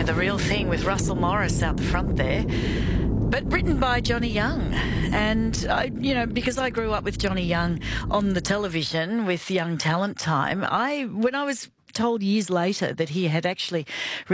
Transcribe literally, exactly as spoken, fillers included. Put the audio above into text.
Yeah, The Real Thing with Russell Morris out the front there. But written by Johnny Young. And, I, you know, because I grew up with Johnny Young on the television with Young Talent Time, I when I was told years later that he had actually